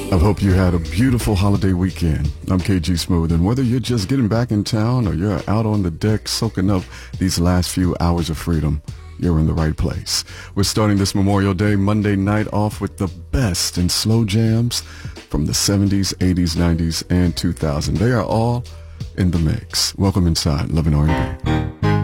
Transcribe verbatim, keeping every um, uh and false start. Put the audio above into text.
I hope you had a beautiful holiday weekend. I'm K G Smooth, and whether you're just getting back in town or you're out on the deck soaking up these last few hours of freedom, you're in the right place. We're starting this Memorial Day Monday night off with the best in slow jams from the seventies, eighties, nineties, and two thousand. They are all in the mix. Welcome inside Love and R and B.